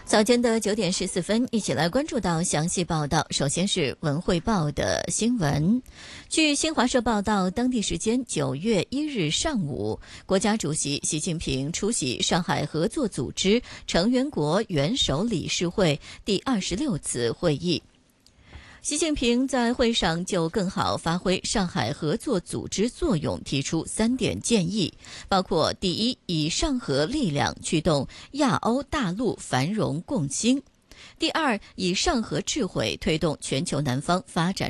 早间的9点14分，一起来关注到详细报道。首先是文汇报的新闻。据新华社报道，当地时间9月1日上午，国家主席习近平出席上海合作组织成员国元首理事会第26次会议。习近平在会上就更好发挥上海合作组织作用提出3点建议，包括：第一，以上合力量驱动亚欧大陆繁荣共兴；第二，以上合智慧推动全球南方发展